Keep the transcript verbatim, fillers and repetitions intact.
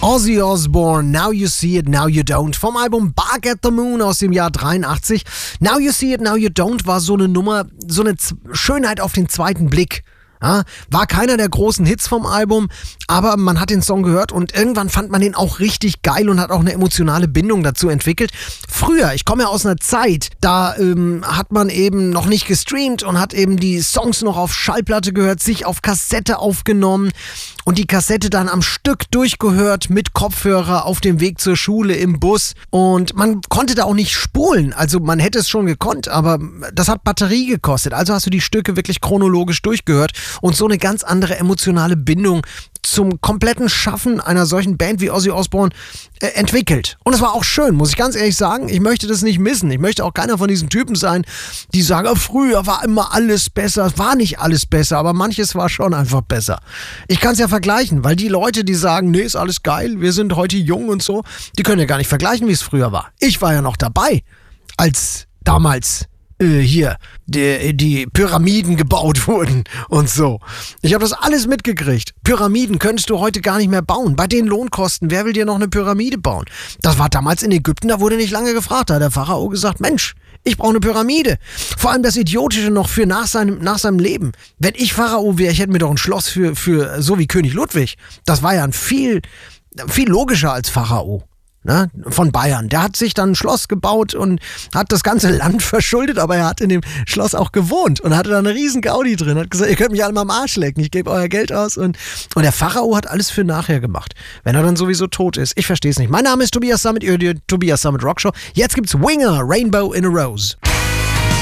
Ozzy Osbourne, Now You See It, Now You Don't, vom Album Bark at the Moon aus dem Jahr dreiundachtzig. Now You See It, Now You Don't war so eine Nummer, so eine Z- Schönheit auf den zweiten Blick. Ja, war keiner der großen Hits vom Album, aber man hat den Song gehört und irgendwann fand man den auch richtig geil und hat auch eine emotionale Bindung dazu entwickelt. Früher, ich komme ja aus einer Zeit, da ähm, hat man eben noch nicht gestreamt und hat eben die Songs noch auf Schallplatte gehört, sich auf Kassette aufgenommen und die Kassette dann am Stück durchgehört mit Kopfhörer auf dem Weg zur Schule im Bus und man konnte da auch nicht spulen, also man hätte es schon gekonnt, aber das hat Batterie gekostet, also hast du die Stücke wirklich chronologisch durchgehört und so eine ganz andere emotionale Bindung zum kompletten Schaffen einer solchen Band wie Ozzy Osbourne äh, entwickelt. Und es war auch schön, muss ich ganz ehrlich sagen. Ich möchte das nicht missen. Ich möchte auch keiner von diesen Typen sein, die sagen, oh, früher war immer alles besser. Es war nicht alles besser, aber manches war schon einfach besser. Ich kann es ja vergleichen, weil die Leute, die sagen, nee, ist alles geil, wir sind heute jung und so, die können ja gar nicht vergleichen, wie es früher war. Ich war ja noch dabei, als damals Äh, hier, die, die Pyramiden gebaut wurden und so. Ich habe das alles mitgekriegt. Pyramiden könntest du heute gar nicht mehr bauen. Bei den Lohnkosten, wer will dir noch eine Pyramide bauen? Das war damals in Ägypten, da wurde nicht lange gefragt. Da hat der Pharao gesagt, Mensch, ich brauche eine Pyramide. Vor allem das Idiotische noch für nach seinem, nach seinem Leben. Wenn ich Pharao wäre, ich hätte mir doch ein Schloss für, für so wie König Ludwig. Das war ja ein viel, viel logischer als Pharao. Ne, von Bayern. Der hat sich dann ein Schloss gebaut und hat das ganze Land verschuldet, aber er hat in dem Schloss auch gewohnt und hatte da eine riesen Gaudi drin. Hat gesagt, ihr könnt mich alle mal am Arsch lecken, ich gebe euer Geld aus. Und, und der Pharao hat alles für nachher gemacht, wenn er dann sowieso tot ist. Ich verstehe es nicht. Mein Name ist Tobias Sammet, ihr hört die Tobias Sammet Rockshow. Jetzt gibt's Winger, Rainbow in a Rose.